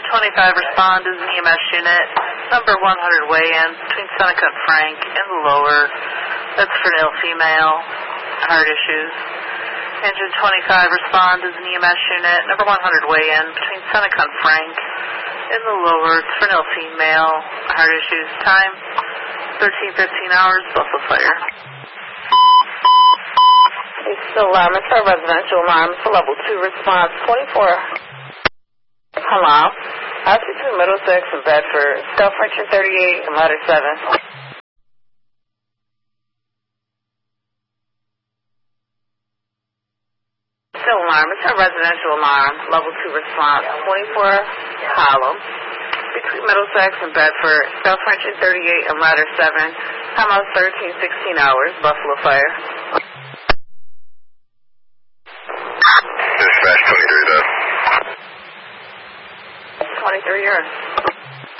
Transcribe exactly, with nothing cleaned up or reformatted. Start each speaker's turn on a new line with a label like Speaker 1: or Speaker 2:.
Speaker 1: twenty-five, respond as an E M S unit. Number one hundred weigh-in between Seneca and Frank in the lower. That's for an ill female, heart issues. Engine twenty-five, respond as an E M S unit. Number one hundred weigh-in between Seneca and Frank in the lower. It's for an ill female, heart issues. Time thirteen fifteen hours, Buffalo Fire.
Speaker 2: It's still alarm. It's our residential alarm. It's a level two response. twenty-four. Hello. I see two Middlesex and Bedford. Scale French thirty-eight and ladder seven. Still alarm. It's our residential alarm. Level two response. twenty-four. Hollow. Between Middlesex and Bedford. Scale French thirty-eight and ladder seven. Time out thirteen sixteen hours. Buffalo Fire.
Speaker 3: Dispatch twenty-three, though.
Speaker 2: twenty-three, you're